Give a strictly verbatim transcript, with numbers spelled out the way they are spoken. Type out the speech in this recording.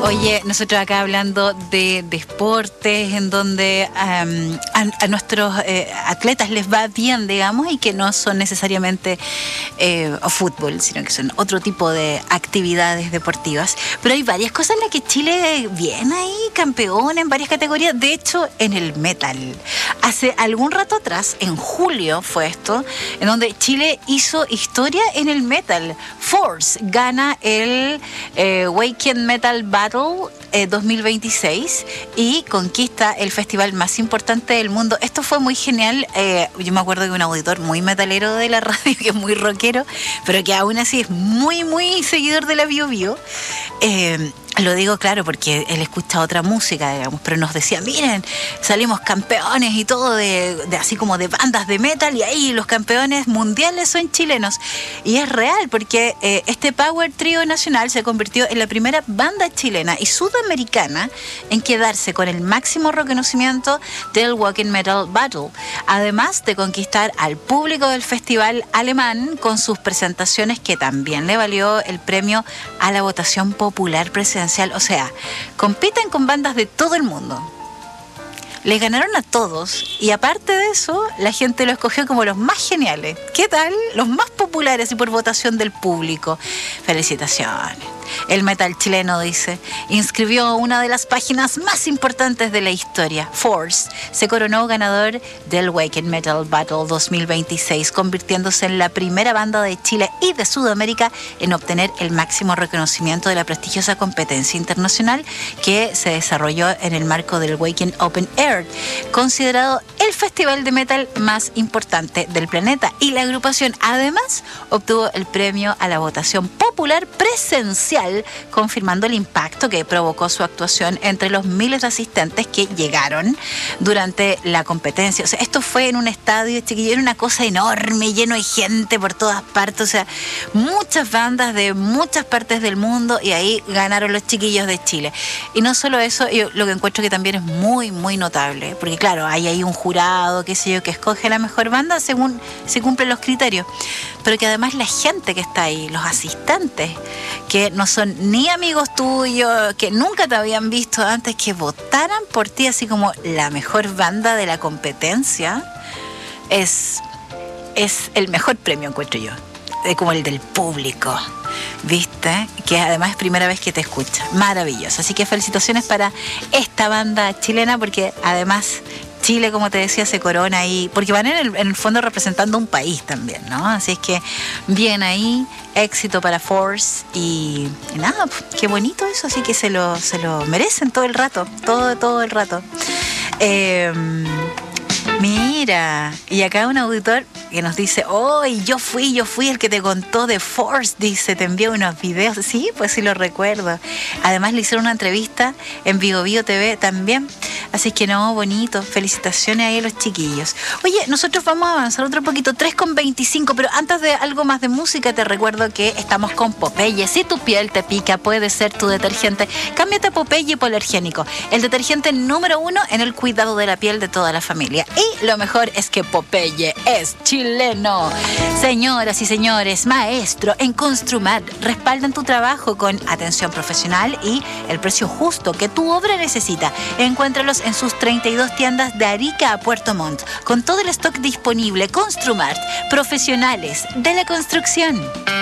Oye, nosotros acá hablando de deportes en donde um, a, a nuestros eh, atletas les va bien, digamos, y que no son necesariamente eh, fútbol, sino que son otro tipo de actividades deportivas. Pero hay varias cosas en las que Chile viene ahí, campeón en varias categorías. De hecho, en el metal. Hace algún rato atrás, en julio fue esto, en donde Chile hizo historia en el metal. Force gana el eh, Weekend Metal Battle Eh, dos mil veintiséis y conquista el festival más importante del mundo. Esto fue muy genial. Eh, yo me acuerdo de un auditor muy metalero de la radio, que es muy rockero, pero que aún así es muy, muy seguidor de la Bio Bio. Eh, Lo digo claro porque él escucha otra música, digamos, pero nos decía, miren, salimos campeones y todo de, de así como de bandas de metal, y ahí los campeones mundiales son chilenos. Y es real porque eh, este Power Trio Nacional se convirtió en la primera banda chilena y sudamericana en quedarse con el máximo reconocimiento del Weekend Metal Battle, además de conquistar al público del festival alemán con sus presentaciones, que también le valió el premio a la votación popular presidencial. O sea, compiten con bandas de todo el mundo. Les ganaron a todos y aparte de eso, la gente lo escogió como los más geniales. ¿Qué tal? Los más populares y por votación del público. Felicitaciones. El metal chileno, dice, inscribió una de las páginas más importantes de la historia. Force se coronó ganador del Weekend Metal Battle dos mil veintiséis, convirtiéndose en la primera banda de Chile y de Sudamérica en obtener el máximo reconocimiento de la prestigiosa competencia internacional que se desarrolló en el marco del Weekend Open Air, considerado el festival de metal más importante del planeta. Y la agrupación además obtuvo el premio a la votación popular presencial, confirmando el impacto que provocó su actuación entre los miles de asistentes que llegaron durante la competencia. O sea, esto fue en un estadio, chiquillo, era una cosa enorme, lleno de gente por todas partes, o sea, muchas bandas de muchas partes del mundo, y ahí ganaron los chiquillos de Chile. Y no solo eso, yo lo que encuentro que también es muy, muy notable, porque claro, hay ahí un jurado, qué sé yo, que escoge la mejor banda según se cumplen los criterios, pero que además la gente que está ahí, los asistentes, que no son ni amigos tuyos, que nunca te habían visto antes, que votaran por ti así como la mejor banda de la competencia, es, es el mejor premio, encuentro yo, es como el del público, ¿viste? Que además es primera vez que te escucha. Maravilloso. Así que felicitaciones para esta banda chilena, porque además Chile, como te decía, se corona ahí, porque van en el, en el fondo representando un país también, ¿no? Así es que bien ahí, éxito para Force y, y nada, qué bonito eso, así que se lo, se lo merecen todo el rato, todo, todo el rato. Eh, mira, y acá un auditor que nos dice, oh, yo fui, yo fui el que te contó de Force, dice, te envió unos videos. Sí, pues sí lo recuerdo. Además le hicieron una entrevista en Bio Bio T V también. Así que no, bonito. Felicitaciones ahí a los chiquillos. Oye, nosotros vamos a avanzar otro poquito, tres con veinticinco, pero antes de algo más de música, te recuerdo que estamos con Popeye. Si tu piel te pica, puede ser tu detergente. Cámbiate a Popeye Hipoalergénico, el detergente número uno en el cuidado de la piel de toda la familia. Y lo mejor es que Popeye es chileno. Señoras y señores, maestro en Construmat respaldan tu trabajo con atención profesional y el precio justo que tu obra necesita. Encuéntralos en sus treinta y dos tiendas de Arica a Puerto Montt, con todo el stock disponible. Construmat, profesionales de la construcción.